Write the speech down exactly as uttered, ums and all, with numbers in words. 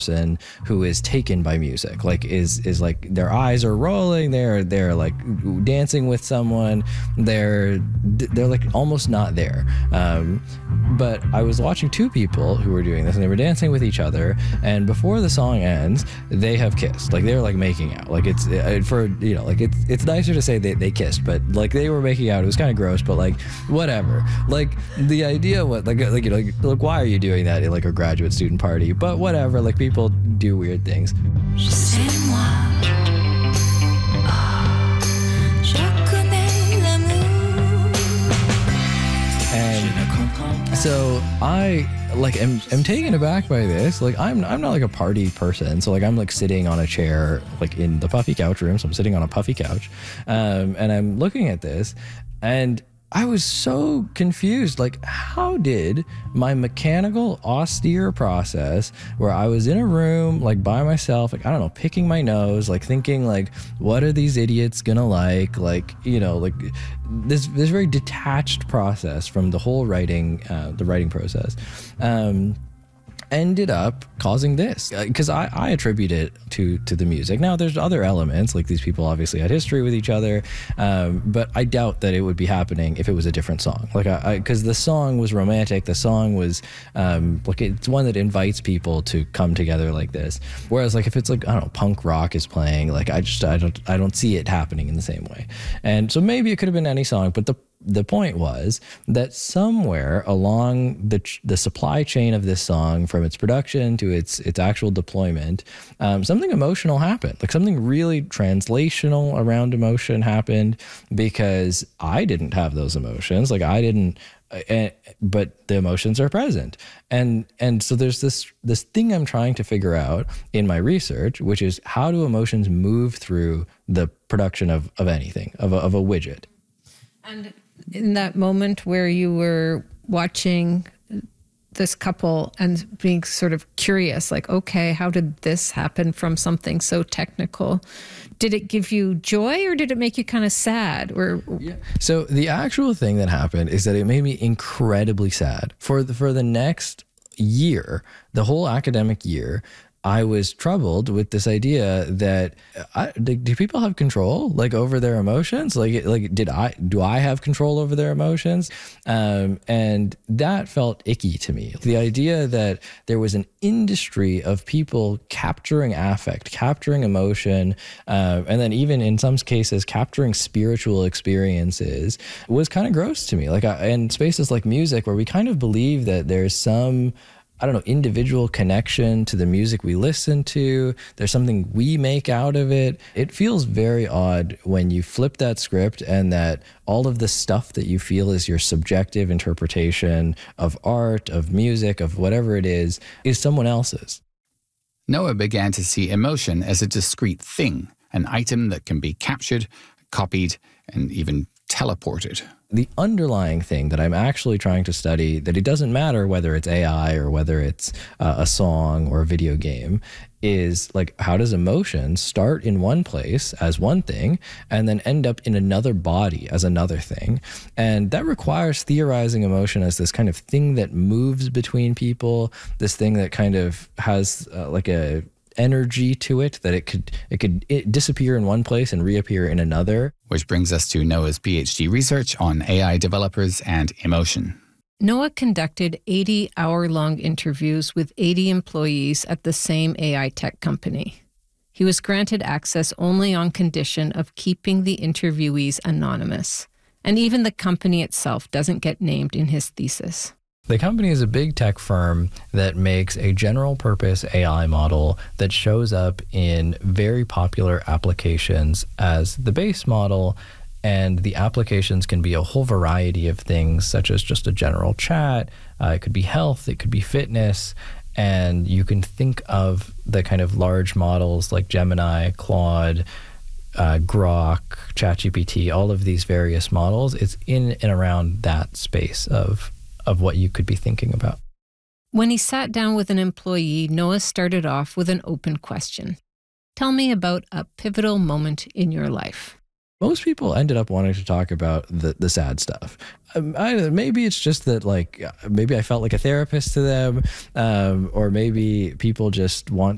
person who is taken by music, like is is like their eyes are rolling, they're they're like dancing with someone, they're they're like almost not there. Um, but I was watching two people who were doing this, and they were dancing with each other, and before the song ends, they have kissed. Like they're like making out. Like it's for you know like it's it's nicer to say they they kissed, but like they were making out. It was kind of gross, but like whatever. Like the idea, what like like you know like, like why are you doing that at like a graduate student party? But whatever. Like people do weird things. And so I like am, am taken aback by this. Like I'm I'm not like a party person. So like I'm like sitting on a chair like in the puffy couch room. So I'm sitting on a puffy couch, um, and I'm looking at this, and I was so confused. Like, how did my mechanical, austere process where I was in a room, like by myself, like, I don't know, picking my nose, like thinking like, what are these idiots gonna like? Like, you know, like this, this very detached process from the whole writing, uh, the writing process, um, ended up causing this, because I, I attribute it to to the music. Now there's other elements, like these people obviously had history with each other, um, but I doubt that it would be happening if it was a different song. Like I, because the song was romantic, the song was um, like it's one that invites people to come together like this. Whereas like if it's like I don't know, punk rock is playing, like I just I don't I don't see it happening in the same way. And so maybe it could have been any song, but the The point was that somewhere along the the supply chain of this song, from its production to its its actual deployment, um, something emotional happened. Like something really translational around emotion happened, because I didn't have those emotions. Like I didn't, uh, but the emotions are present. And and so there's this this thing I'm trying to figure out in my research, which is how do emotions move through the production of of anything, of a, of a widget. And in that moment where you were watching this couple and being sort of curious, like, okay, how did this happen from something so technical? Did it give you joy, or did it make you kind of sad? Or yeah. So the actual thing that happened is that it made me incredibly sad. For the, for the next year, the whole academic year, I was troubled with this idea that I, do people have control like over their emotions? Like, like did I, do I have control over their emotions? Um, and that felt icky to me. The idea that there was an industry of people capturing affect, capturing emotion, uh, and then even in some cases capturing spiritual experiences was kind of gross to me. Like, I, in spaces like music, where we kind of believe that there's some, I don't know, individual connection to the music we listen to. There's something we make out of it. It feels very odd when you flip that script and that all of the stuff that you feel is your subjective interpretation of art, of music, of whatever it is, is someone else's. Noah began to see emotion as a discrete thing, an item that can be captured, copied, and even teleported. The underlying thing that I'm actually trying to study, that it doesn't matter whether it's A I or whether it's uh, a song or a video game, is like, how does emotion start in one place as one thing and then end up in another body as another thing? And that requires theorizing emotion as this kind of thing that moves between people, this thing that kind of has uh, like a energy to it, that it could it could it disappear in one place and reappear in another. Which brings us to Noah's PhD research on A I developers and emotion. Noah conducted eighty hour-long interviews with eighty employees at the same A I tech company. He was granted access only on condition of keeping the interviewees anonymous, and even the company itself doesn't get named in his thesis. The company is a big tech firm that makes a general purpose A I model that shows up in very popular applications as the base model, and the applications can be a whole variety of things, such as just a general chat. Uh, it could be health, it could be fitness, and you can think of the kind of large models like Gemini, Claude, uh, Grok, ChatGPT, all of these various models. It's in and around that space of of what you could be thinking about. When he sat down with an employee, Noah started off with an open question. Tell me about a pivotal moment in your life. Most people ended up wanting to talk about the, the sad stuff. Um, I, maybe it's just that, like, maybe I felt like a therapist to them, um, or maybe people just want